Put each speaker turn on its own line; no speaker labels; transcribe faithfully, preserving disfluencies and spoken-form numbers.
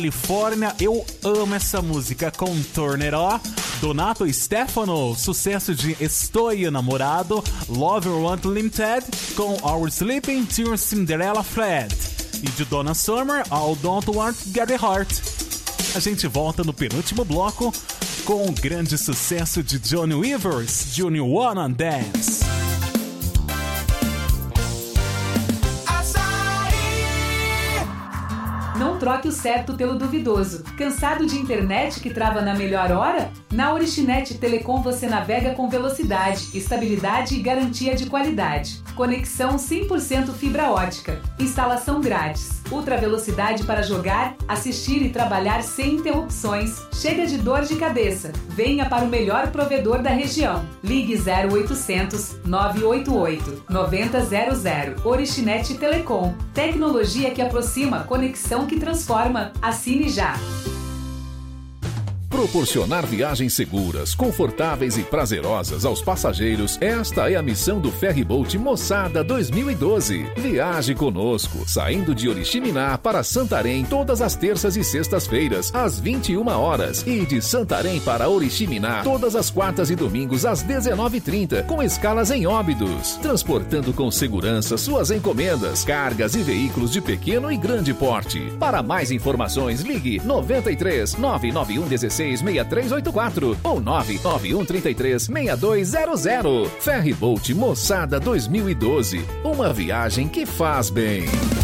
Califórnia, eu amo essa música com Turn It On, Donato Stefano, sucesso de Estou Enamorado, Love You Want Limited com Our Sleeping Till Cinderella Fred e de Donna Summer, I Don't Want to Get It Hurt. A gente volta no penúltimo bloco com o grande sucesso de Johnny Weavers, Do You Wanna Dance?
Não troque o certo pelo duvidoso. Cansado de internet que trava na melhor hora? Na Orixinet Telecom você navega com velocidade, estabilidade e garantia de qualidade. Conexão cem por cento fibra ótica. Instalação grátis. Ultra velocidade para jogar, assistir e trabalhar sem interrupções. Chega de dor de cabeça. Venha para o melhor provedor da região. Ligue zero oitocentos, nove oito oito, nove zero zero zero. Orixinet Telecom. Tecnologia que aproxima, conexão que transforma. Assine já.
Proporcionar viagens seguras, confortáveis e prazerosas aos passageiros, esta é a missão do Ferryboat Moçada dois mil e doze. Viaje conosco, saindo de Oriximiná para Santarém todas as terças e sextas-feiras, às vinte e uma horas, e de Santarém para Oriximiná todas as quartas e domingos às dezenove e trinta, com escalas em Óbidos, transportando com segurança suas encomendas, cargas e veículos de pequeno e grande porte. Para mais informações, ligue noventa e três, nove nove um dezesseis, seis três oito quatro ou nove nove um três três, seis dois zero zero. Ferryboat Moçada dois mil e doze. Uma viagem que faz bem.